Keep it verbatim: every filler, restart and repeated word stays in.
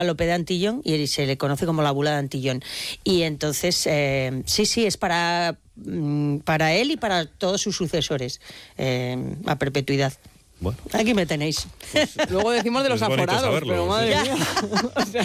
Lope de Antillón y se le conoce como la bula de Antillón. Y entonces, eh, sí, sí, es para, para él y para todos sus sucesores, eh, a perpetuidad. Bueno. Aquí me tenéis. Pues, luego decimos de los Es bonito aforados, saberlo, pero madre sí. mía. O sea,